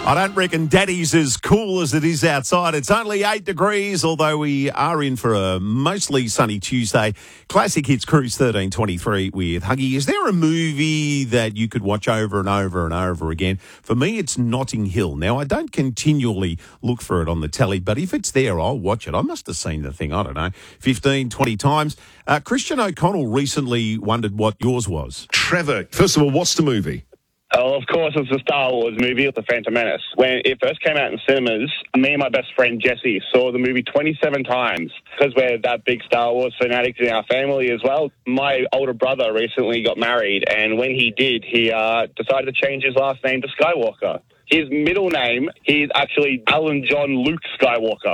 I don't reckon Daddy's as cool as it is outside. It's only 8 degrees, although we are in for a mostly sunny Tuesday. Classic Hits Cruise 1323 with Huggy. Is there a movie that you could watch over and over and over again? For me, it's Notting Hill. Now, I don't continually look for it on the telly, but if it's there, I'll watch it. I must have seen the thing, 15, 20 times. Christian O'Connell recently wondered what yours was. Trevor, first of all, what's the movie? Oh, of course, it's the Star Wars movie, The Phantom Menace. When it first came out in cinemas, me and my best friend Jesse saw the movie 27 times because we're that big Star Wars fanatics in our family as well. My older brother recently got married, and when he did, he decided to change his last name to Skywalker. His middle name, he's actually Alan John Luke Skywalker.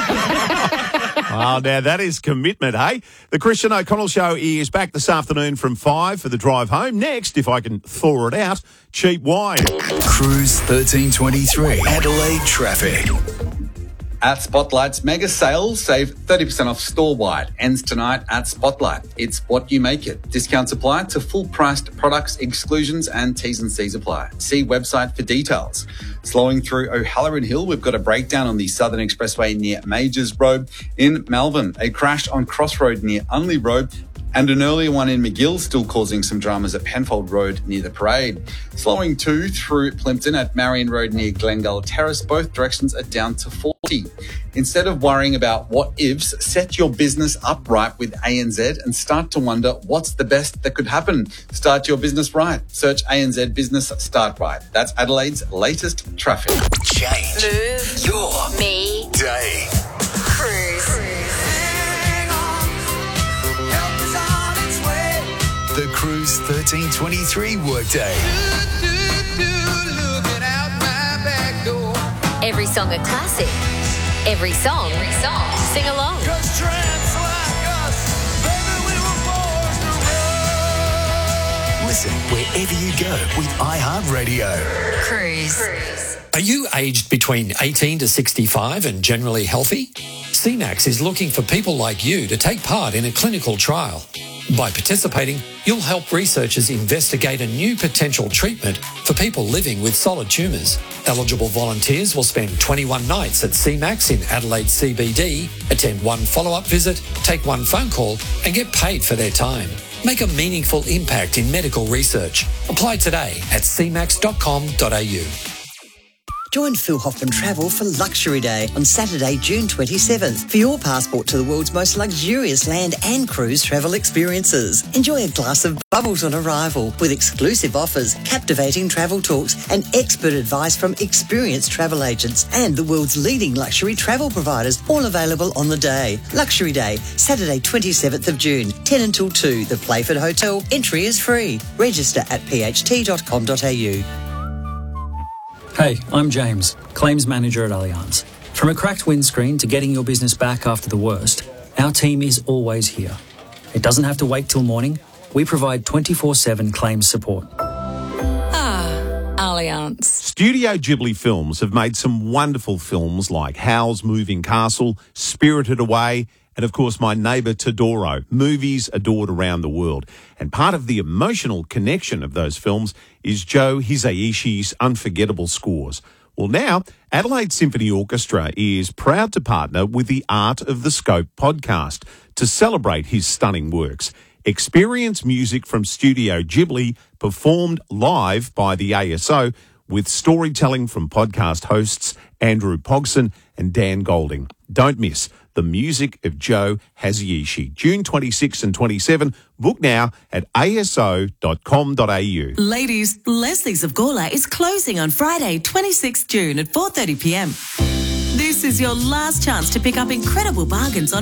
Oh, now that is commitment, hey? The Christian O'Connell Show is back this afternoon from 5 for the drive home. Next, if I can thaw it out, cheap wine. Cruise 1323, Adelaide traffic. At Spotlight's mega sale, save 30% off store-wide. Ends tonight at Spotlight. It's what you make it. Discounts apply to full-priced products, exclusions and T's and C's apply. See website for details. Slowing through O'Halloran Hill, we've got a breakdown on the Southern Expressway near Majors Road. In Melbourne, a crash on Crossroad near Unley Road. And an earlier one in McGill still causing some dramas at Penfold Road near the Parade. Slowing too through Plympton at Marion Road near Glengall Terrace. Both directions are down to 40. Instead of worrying about what ifs, set your business up right with ANZ and start to wonder what's the best that could happen. Start your business right. Search ANZ Business Start Right. That's Adelaide's latest traffic. Change Move your me day. Cruise. The Cruise 1323 workday. Every song a classic. Every song. Sing along. Listen wherever you go with iHeartRadio. Cruise. Are you aged between 18 to 65 and generally healthy? CMAX is looking for people like you to take part in a clinical trial. By participating, you'll help researchers investigate a new potential treatment for people living with solid tumours. Eligible volunteers will spend 21 nights at CMAX in Adelaide CBD, attend one follow-up visit, take one phone call and get paid for their time. Make a meaningful impact in medical research. Apply today at cmax.com.au. Join Phil Hoffman Travel for Luxury Day on Saturday, June 27th for your passport to the world's most luxurious land and cruise travel experiences. Enjoy a glass of bubbles on arrival with exclusive offers, captivating travel talks and expert advice from experienced travel agents and the world's leading luxury travel providers, all available on the day. Luxury Day, Saturday 27th of June, 10 until 2, the Playford Hotel. Entry is free. Register at pht.com.au. Hey, I'm James, Claims Manager at Allianz. From a cracked windscreen to getting your business back after the worst, our team is always here. It doesn't have to wait till morning. We provide 24/7 claims support. Allianz. Studio Ghibli Films have made some wonderful films like Howl's Moving Castle, Spirited Away, and of course My Neighbour Totoro, movies adored around the world. And part of the emotional connection of those films is Joe Hisaishi's unforgettable scores. Well, now, Adelaide Symphony Orchestra is proud to partner with the Art of the Scope podcast to celebrate his stunning works. Experience music from Studio Ghibli performed live by the ASO with storytelling from podcast hosts Andrew Pogson and Dan Golding. Don't miss the music of Joe Hisaishi. June 26 and 27. Book now at aso.com.au. Ladies, Leslie's of Gawler is closing on Friday, 26th June at 4:30 p.m. This is your last chance to pick up incredible bargains on